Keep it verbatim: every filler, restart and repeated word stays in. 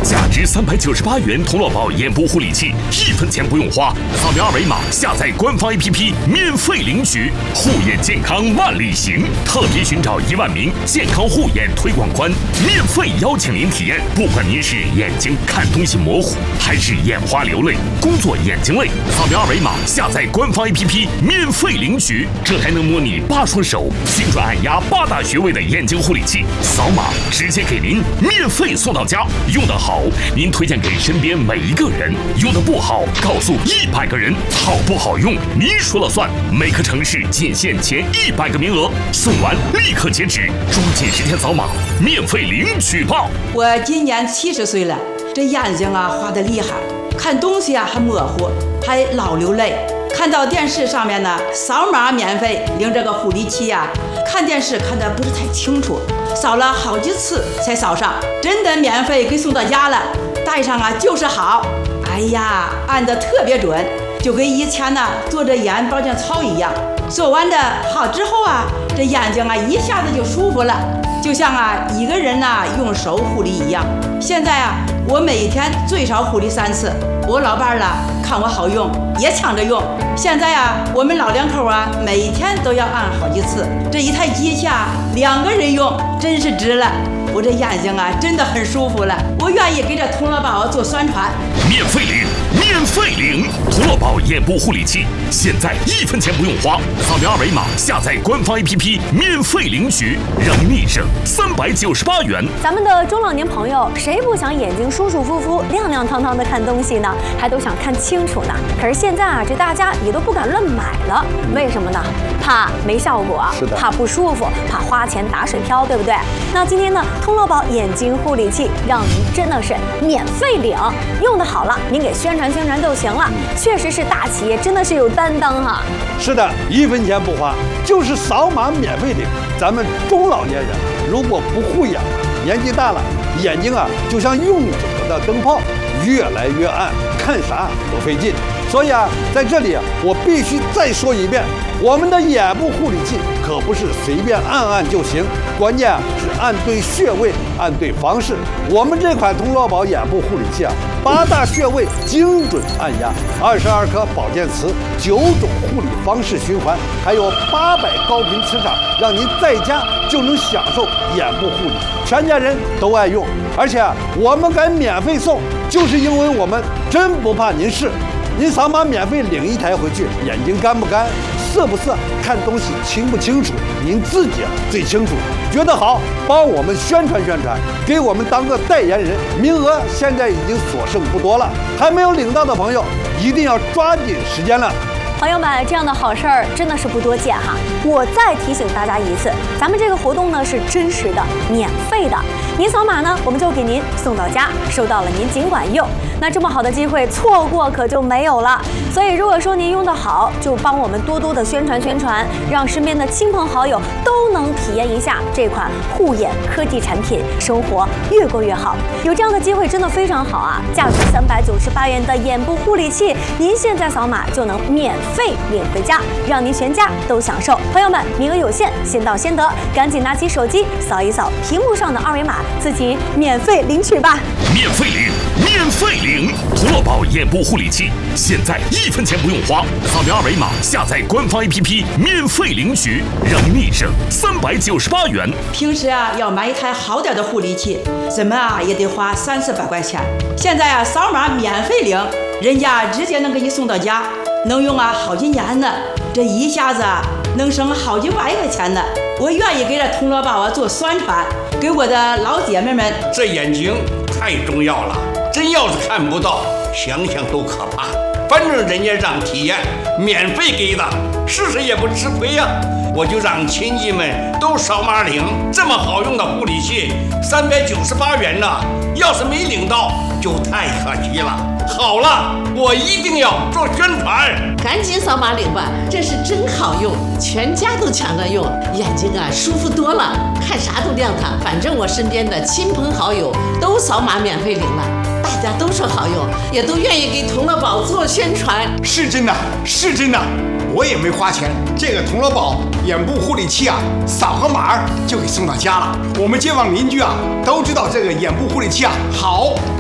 价值三百九十八元童乐宝眼部护理器，一分钱不用花，扫描二维码下载官方 A P P 免费领取。护眼健康万里行，特别寻找一万名健康护眼推广官，免费邀请您体验。不管您是眼睛看东西模糊，还是眼花流泪、工作眼睛累，扫描二维码下载官方 A P P 免费领取。这还能模拟八双手、精准按压八大穴位的眼睛护理器，扫码直接给您免费送到家。用得好，您推荐给身边每一个人；用得不好，告诉一百个人。好不好用，您说了算。每个城市仅限前一百个名额，送完立刻截止，抓紧时间扫码，免费领取吧。 我今年七十岁了，这眼睛啊花得厉害，看东西啊还模糊，还老流泪。看到电视上面呢，扫码免费领这个护理器呀、啊，看电视看得不是太清楚，扫了好几次才扫上，真的免费给送到家了，戴上啊就是好。哎呀，按得特别准，就跟以前呢做着眼保健操一样。做完的好之后啊，这眼睛啊一下子就舒服了，就像啊一个人呢用手护理一样。现在啊，我每天最少护理三次。我老伴儿了看我好用，也抢着用。现在啊，我们老两口啊，每天都要按好几次。这一台机器啊，两个人用真是值了。我这眼睛啊，真的很舒服了。我愿意给这童乐宝做宣传， 免费领，免费领童乐宝眼部护理器，现在一分钱不用花，扫描二维码下载官方 A P P 免费领取，让您立省三百九十八元。 咱们的中老年朋友，谁不想眼睛舒舒服服、亮亮堂堂的看东西呢？还都想看清楚呢。可是现在啊，这大家也都不敢乱买了，为什么呢？怕没效果， 是的， 怕不舒服，怕花钱打水漂，对不对？那今天呢，童乐宝眼睛护理器让您真的是免费领，用的好了，您给宣传宣传就行了。确实是大企业，真的是有担当哈。 是的，一分钱不花，就是扫码免费领。咱们中老年人如果不护眼，年纪大了，眼睛啊就像用久了的灯泡，越来越暗，看啥都费劲。所以啊，在这里啊，我必须再说一遍，我们的眼部护理器可不是随便按按就行，关键啊是按对穴位，按对方式。我们这款童乐宝眼部护理器啊，八大穴位精准按压，二十二颗保健词，九种护理方式循环，还有八百高频磁场，让您在家就能享受眼部护理，全家人都爱用。而且啊，我们敢免费送，就是因为我们真不怕您试。您扫码免费领一台回去，眼睛干不干、涩不涩、看东西清不清楚，您自己啊最清楚。觉得好，帮我们宣传宣传，给我们当个代言人。名额现在已经所剩不多了，还没有领到的朋友，一定要抓紧时间了。 朋友们，这样的好事儿真的是不多见哈！我再提醒大家一次，咱们这个活动呢是真实的、免费的。您扫码呢，我们就给您送到家，收到了您尽管用。那这么好的机会，错过可就没有了。所以，如果说您用得好，就帮我们多多的宣传宣传，让身边的亲朋好友都能体验一下这款护眼科技产品，生活越过越好。有这样的机会真的非常好啊！价值三百九十八元的眼部护理器，您现在扫码就能免费领回家，让您全家都享受。朋友们，名额有限，先到先得，赶紧拿起手机扫一扫屏幕上的二维码，自己免费领取吧！ 免费领，免费领童乐宝眼部护理器，现在一分钱不用花，扫描二维码下载官方 A P P 免费领取，让您立省三百九十八元。 平时啊要买一台好点的护理器，怎么啊也得花三四百块钱。现在啊扫码免费领，人家直接能给你送到家。能用啊好几年呢，这一下子啊能省好几万块钱呢。我愿意给这童乐宝啊做宣传，给我的老姐妹们。 这眼睛太重要了，真要是看不到，想想都可怕。反正人家让体验，免费给的，试试也不吃亏呀、啊。我就让亲戚们都扫码领，这么好用的护理器，三百九十八元呢，要是没领到，就太可惜了。好了，我一定要做宣传， 赶紧扫码领吧，这是真好用，全家都抢着用，眼睛啊舒服多了，看啥都亮堂。反正我身边的亲朋好友都扫码免费领了，大家都说好用，也都愿意给童乐宝做宣传。 是真的，是真的，我也没花钱，这个童乐宝眼部护理器啊，扫个码就给送到家了。我们街坊邻居啊都知道这个眼部护理器啊好。